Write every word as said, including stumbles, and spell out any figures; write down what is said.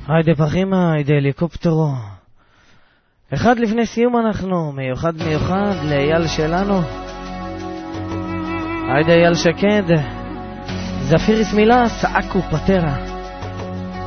היידה פחימה, היידה הליקופטרו. אחד לפני סיום אנחנו, מיוחד מיוחד לאייל שלנו. היידה אייל שקד, זפיריס מילה, סעקו פטרה.